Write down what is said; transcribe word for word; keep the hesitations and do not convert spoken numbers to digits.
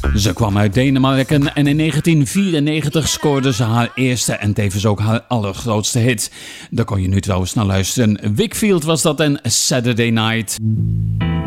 Ze kwam uit Denemarken en in negentien vierennegentig scoorde ze haar eerste en tevens ook haar allergrootste hit. Daar kon je nu trouwens naar luisteren. Wakefield was dat en Saturday Night.